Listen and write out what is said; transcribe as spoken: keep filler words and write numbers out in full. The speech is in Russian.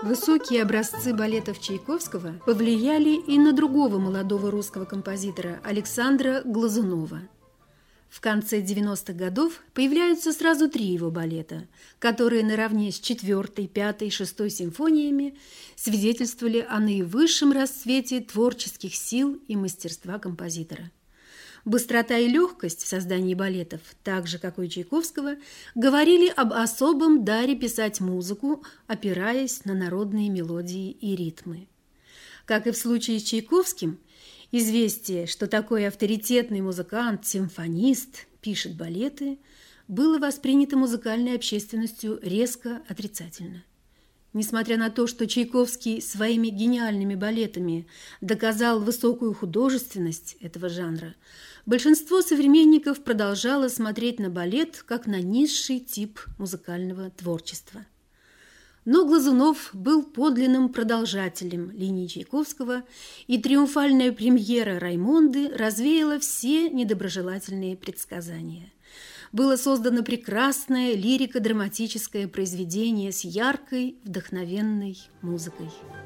Высокие образцы балетов Чайковского повлияли и на другого молодого русского композитора Александра Глазунова. В конце девяностых годов появляются сразу три его балета, которые наравне с четвертой, пятой, шестой симфониями свидетельствовали о наивысшем расцвете творческих сил и мастерства композитора. Быстрота и легкость в создании балетов, так же, как и у Чайковского, говорили об особом даре писать музыку, опираясь на народные мелодии и ритмы. Как и в случае с Чайковским, известие, что такой авторитетный музыкант, симфонист, пишет балеты, было воспринято музыкальной общественностью резко отрицательно. Несмотря на то, что Чайковский своими гениальными балетами доказал высокую художественность этого жанра, большинство современников продолжало смотреть на балет как на низший тип музыкального творчества. Но Глазунов был подлинным продолжателем линии Чайковского, и триумфальная премьера «Раймонды» развеяла все недоброжелательные предсказания. Было создано прекрасное лирико-драматическое произведение с яркой, вдохновенной музыкой.